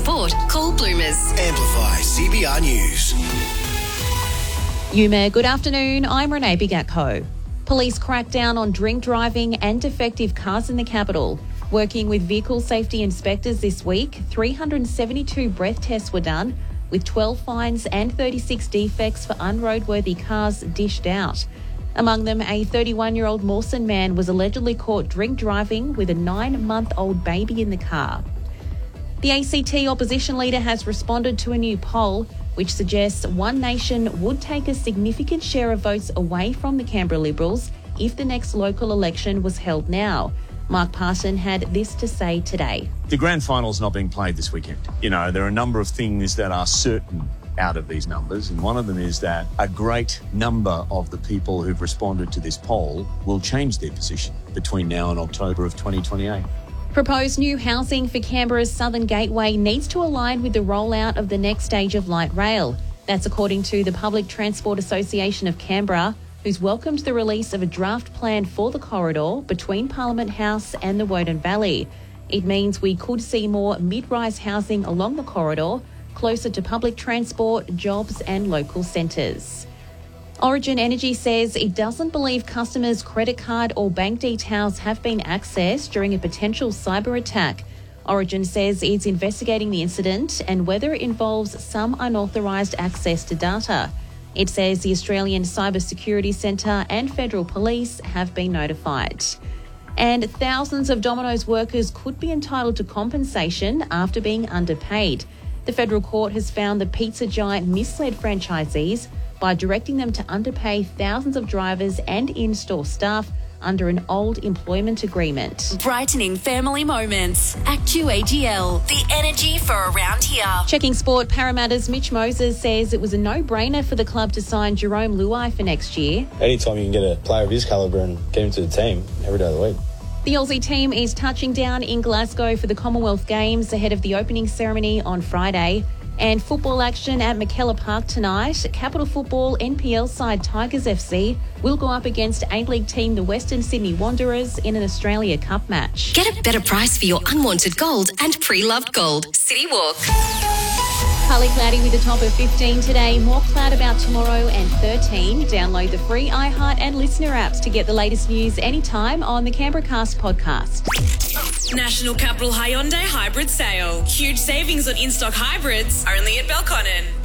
support, call Bloomers. Amplify CBR News. Yuma, good afternoon. I'm Renee Bigatko. Police crack down on drink driving and defective cars in the capital. Working with vehicle safety inspectors this week, 372 breath tests were done, with 12 fines and 36 defects for unroadworthy cars dished out. Among them, a 31-year-old Mawson man was allegedly caught drink driving with a 9-month-old baby in the car. The ACT opposition leader has responded to a new poll which suggests One Nation would take a significant share of votes away from the Canberra Liberals if the next local election was held now. Mark Parson had this to say today. The grand final's not being played this weekend. You know, there are a number of things that are certain out of these numbers, and one of them is that a great number of the people who've responded to this poll will change their position between now and October of 2028. Proposed new housing for Canberra's Southern Gateway needs to align with the rollout of the next stage of light rail. That's according to the Public Transport Association of Canberra, who's welcomed the release of a draft plan for the corridor between Parliament House and the Woden Valley. It means we could see more mid-rise housing along the corridor, closer to public transport, jobs and local centres. Origin Energy says it doesn't believe customers' credit card or bank details have been accessed during a potential cyber attack. Origin says it's investigating the incident and whether it involves some unauthorised access to data. It says the Australian Cyber Security Centre and Federal Police have been notified. And thousands of Domino's workers could be entitled to compensation after being underpaid. The federal court has found the pizza giant misled franchisees by directing them to underpay thousands of drivers and in-store staff under an old employment agreement. Brightening family moments. AccuAGL, the energy for around here. Checking sport, Parramatta's Mitch Moses says it was a no-brainer for the club to sign Jerome Luai for next year. Anytime you can get a player of his calibre and get him to the team, every day of the week. The Aussie team is touching down in Glasgow for the Commonwealth Games ahead of the opening ceremony on Friday. And football action at McKellar Park tonight. Capital Football NPL side Tigers FC will go up against A-League team the Western Sydney Wanderers in an Australia Cup match. Get a better price for your unwanted gold and pre-loved gold. City Walk. Partly cloudy with a top of 15 today. More cloud about tomorrow and 13. Download the free iHeart and Listener apps to get the latest news anytime on the Canberra Cast podcast. National Capital Hyundai Hybrid Sale. Huge savings on in-stock hybrids only at Belconnen.